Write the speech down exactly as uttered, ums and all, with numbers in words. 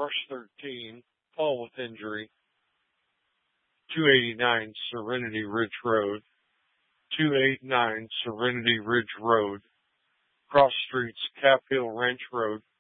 Rush thirteen, fall with injury. two eighty-nine Serenity Ridge Road. two eighty-nine Serenity Ridge Road. Cross streets, Cap Hill Ranch Road,